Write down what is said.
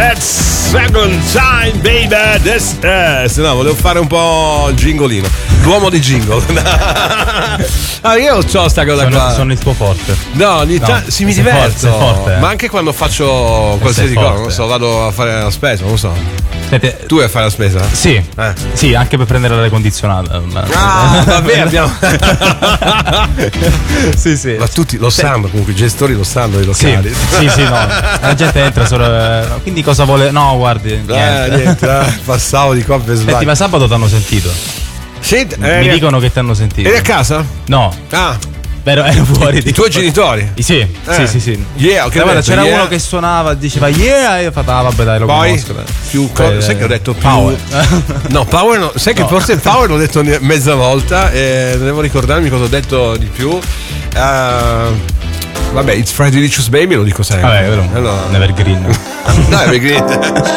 At second time, baby. Se no, volevo fare un po' il gingolino. L'uomo di jingle. Io ho sta cosa qua. Sono il tuo forte. No, ogni tanto mi diverto. Forte. Ma anche quando faccio qualsiasi cosa, non so, vado a fare la spesa, non so. Senti, tu vai a fare la spesa? Sì. Sì, anche per prendere l'aria condizionata. Vabbè, abbiamo. sì. Ma tutti lo sanno, comunque i gestori lo sanno dei locali. Sì, no. La gente entra solo. Quindi cosa vuole? No, guardi. Niente, passavo di qua per sbaglio. Senti, ma sabato ti hanno sentito? Senti, mi dicono che ti hanno sentito. Eri a casa? No. Ah. Ero fuori. I tuoi genitori? Sì. Yeah, okay, guarda, c'era uno che suonava, diceva yeah, e io fatto vabbè dai, lo conosco. Più sai che ho detto più Power. No, Power no. Sai che forse Power l'ho detto mezza volta e devo ricordarmi cosa ho detto di più. Vabbè, It's Friday Delicious Baby lo dico sempre. Vabbè, Nevergreen. No, Evergreen.